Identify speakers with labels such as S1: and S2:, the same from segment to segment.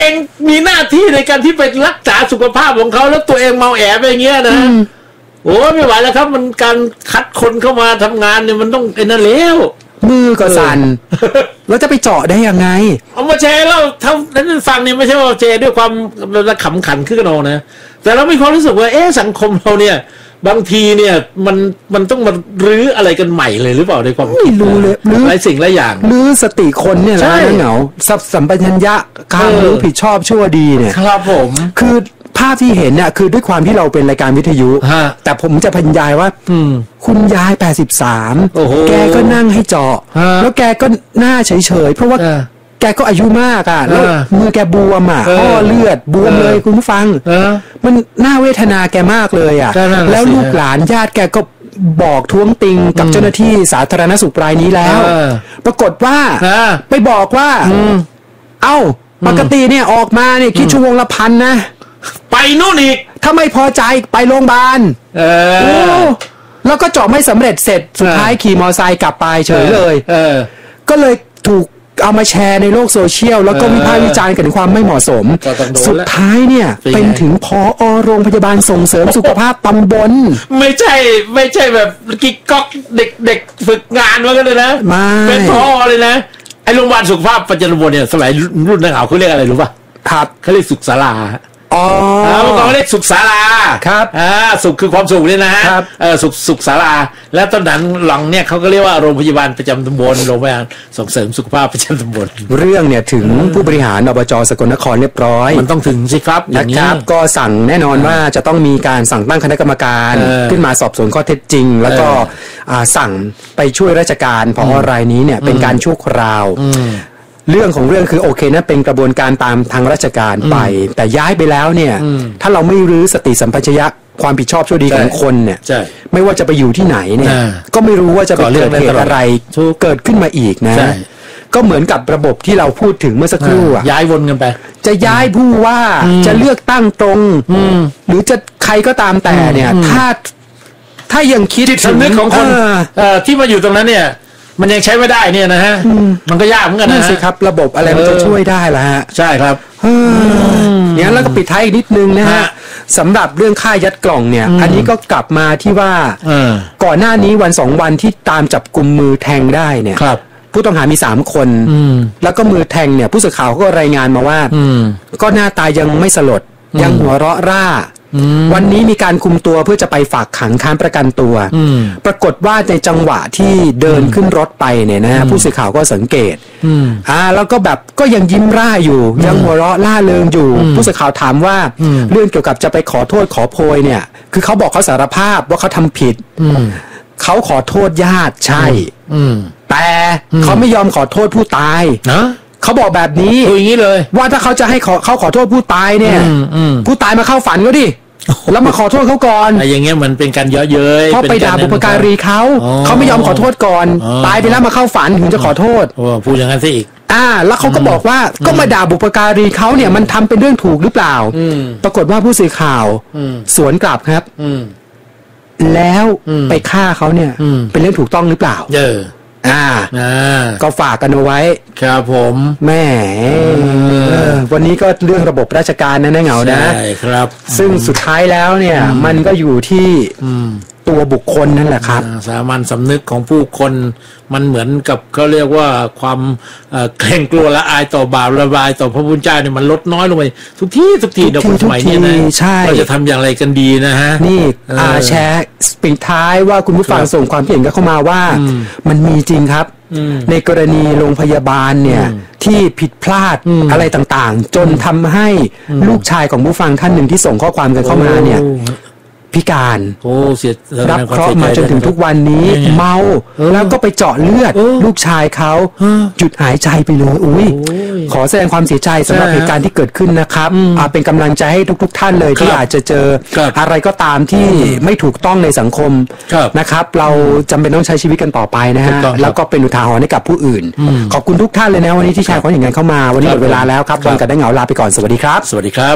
S1: เองมีหน้าที่ในการที่ไปรักษาสุขภาพของเขาแล้วตัวเองเมาแอบไปอย่างเงี้ยนะโอ้ไม่ไหวแล้วครับมันการคัดคนเข้ามาทำงานเนี่ยมันต้องนั่นแล้ว
S2: มือก็สั่นแล้วจะไปเจาะได้ยังไง
S1: เอามาแชร์แล้วท่านฟังเนี่ยไม่ใช่ว่าแชร์ด้วยความขำขันขึ้นกันนะแต่เรามีความรู้สึกว่าสังคมเราเนี่ยบางทีเนี่ยมันต้องมารื้ออะไรกันใหม่เลยหรือเปล่าในความคิด
S2: รู้เลย
S1: หลายสิ่งหลายอย่าง
S2: รื้อสติคนเนี่ยแหละเหงาสัมปชัญญะการรู้ผิดชอบชั่วดีเนี่ย
S1: ครับผม
S2: คือภาพที่เห็นเนี่ยคือด้วยความที่เราเป็นรายการวิทยุแต่ผมจะบรรยายว่าคุณยาย83แกก็นั่งให้เจาะแล้วแกก็หน้าเฉยๆเพราะว่าแกก็อายุมากอ่ะแล้วมือแกบวมอ่ะอ้อเลือดบวมเลยคุณผู้ฟังมันน่าเวทนาแกมากเลยอ่ะแล้วลูกหลานญาติแกก็บอกท้วงติงกับเจ้าหน้าที่สาธารณสุขรายนี้แล้วปรากฏว่าไปบอกว่าเอ้าปกติเนี่ยออกมาเนี่ยคิดชั่วโมงละ1,000นะ
S1: ไปนู่นอีก
S2: ถ้าไม่พอใจไปโรงพยาบาลแล้วก็เจาะไม่สำเร็จเสร็จสุดท้ายขี่มอเตอร์ไซค์กลับไปเฉยเลยก็เลยถูกเอามาแชร์ในโลกโซเชียลแล้วก็วิพากษ์วิจารณ์กันถึงความไม่เหมาะสมสุดท้ายเนี่ยเป็นถึงผอ.โรงพยาบาลส่งเสริมสุขภาพตำบล
S1: ไม่ใช่แบบกิ๊กก๊อกเด็กฝึกงานมากันเลยนะเป็นผอ.เลยนะไอโรงพยาบาลสุขภาพประจำตำบลเนี่ยสมัยรุ่นนักข่าวเขาเรียกอะไรรู้ป่ะ
S2: ครับ
S1: เขาเรียกสุขศาลาเมื่อก่อนเรียกสุขศาลา
S2: ครับ
S1: สุขคือความสุขเนี่ยนะฮะสุขศาลาแล้วตอนนั้นหลังเนี่ยเขาก็เรียกว่าโรงพยาบาลประจำตำบลโรงพยาบาลส่งเสริมสุขภาพประจำตำบล
S2: เรื่องเนี่ยถึงผู้บริหารอบจ.สกลนครเรียบร้อย
S1: มันต้องถึงสิครับ
S2: นะครับก็สั่งแน่นอนว่าจะต้องมีการสั่งตั้งคณะกรรมการขึ้นมาสอบสวนข้อเท็จจริงแล้วก็สั่งไปช่วยราชการผอ.รายนี้เนี่ยเป็นการชั่วคราวเรื่องของเรื่องคือโอเคนะเป็นกระบวนการตามทางราชการไปแต่ย้ายไปแล้วเนี่ยถ้าเราไม่รื้อสติสัมปชัญญะความผิดชอบชั่วดีของคนเนี่ยไม่ว่าจะไปอยู่ที่ไหนเนี่ยก็ไม่รู้ว่าจะไปเกิดเหตุอะไรเกิดขึ้นมาอีกนะก็เหมือนกับระบบที่เราพูดถึงเมื่อสักครู่
S1: ย้ายวนกันไป
S2: จะย้ายผู้ว่าจะเลือกตั้งตรงหรือจะใครก็ตามแต่เนี่ยถ้ายังคิด
S1: จิตสำนึกของคนที่มาอยู่ตรงนั้นเนี่ยมันยังใช้ไม่ได้เนี่ยนะฮะมันก็ยากเหมือนกันนะ
S2: สิครับระบบอะไรมันจะช่วยได้ล่ะฮะ
S1: ใช่ครับ
S2: อย่างนั้นแล้วก็ปิดท้ายอีกนิดนึงนะฮะสำหรับเรื่องค่ายัดกล่องเนี่ยอันนี้ก็กลับมาที่ว่าก่อนหน้านี้วัน2 วันที่ตามจับกุมมือแทงได้เนี่ยผู้ต้องหามี3 คนแล้วก็มือแทงเนี่ยผู้สื่อข่าวก็รายงานมาว่าก็หน้าตายังไม่สลดยังหัวเราะร่าวันนี้มีการคุมตัวเพื่อจะไปฝากขังค้านประกันตัวปรากฏว่าในจังหวะที่เดินขึ้นรถไปเนี่ยนะผู้สื่อข่าวก็สังเกตแล้วก็แบบก็ยังยิ้มร่าอยู่ยังหัวเราะล่าเริงอยู่ผู้สื่อข่าวถามว่าเรื่องเกี่ยวกับจะไปขอโทษขอโพยเนี่ยคือเขาบอกเขาสารภาพว่าเขาทำผิดเขาขอโทษญาติใช่แต่เขาไม่ยอมขอโทษผู้ตายเขาบอกแบบนี้
S1: อย่างนี้เลย
S2: ว่าถ้าเขาจะให้เขาขอโทษผู้ตายเนี่ยผู้ตายมาเข้าฝันก็ดิแล้วมาขอโทษเขาก่อน
S1: อย่างเงี้ยมันเป็นการเยอะเย้ย
S2: เพราะไปด่าบุพการีเขาไม่ยอมขอโทษก่อนตายไปแล้วมาเข้าฝันถึงจะขอโทษ
S1: พูดอย่างนั้นซะอีก
S2: แล้วเขาก็บอกว่าก็มาด่าบุพการีเขาเนี่ยมันทำเป็นเรื่องถูกหรือเปล่าปรากฏว่าผู้สื่อข่าวสวนกลับครับแล้วไปฆ่าเขาเนี่ยเป็นเรื่องถูกต้องหรือเปล่าก็ฝากกันเอาไว้
S1: ครับผม
S2: แม่วันนี้ก็เรื่องระบบราชการนะเหงานะ
S1: ใช่ครับ
S2: ซึ่งสุดท้ายแล้วเนี่ยมันก็อยู่ที่ตัวบุคคลนั่นแหละครับ
S1: สามัญสำนึกของผู้คนมันเหมือนกับเขาเรียกว่าความเกรงกลัวละอายต่อบาประบายต่อพระพุทธเจ้าเนี่ยมันลดน้อยลงไปทุกทีเดี๋ยวคนสมัยนี้นะเราจะทำอย่างไรกันดีนะฮะ
S2: นี่แชร์ปิดท้ายว่าคุณผู้ฟังส่งความเห็นเข้ามาว่ามันมีจริงครับในกรณีโรงพยาบาลเนี่ยที่ผิดพลาดอะไรต่างๆจนทำให้ลูกชายของผู้ฟังท่านหนึ่งที่ส่งข้อความกันเข้ามาเนี่ยพิการรับเคราะห์มาจนถึงทุกวันนี้เมาแล้วก็ไปเจาะเลือดลูกชายเขาหยุดหายใจไปเลยขอแสดงความเสียใจสำหรับเหตุการณ์ที่เกิดขึ้นนะครับเป็นกำลังใจให้ทุกท่านเลยที่อาจจะเจออะไรก็ตามที่ไม่ถูกต้องในสังคมนะครับเราจำเป็นต้องใช้ชีวิตกันต่อไปนะฮะแล้วก็เป็นอุทาหรณ์ให้กับผู้อื่นขอบคุณทุกท่านเลยนะวันนี้ที่แชร์ความเห็นกันเข้ามาวันนี้หมดเวลาแล้วครับวันกันได้เหงาลาไปก่อนสวัสดีครับ
S1: สวัสดีครับ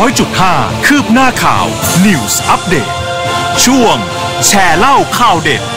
S3: 100.5 คืบหน้าข่าว News Update ช่วงแชร์เล่าข่าวเด็ด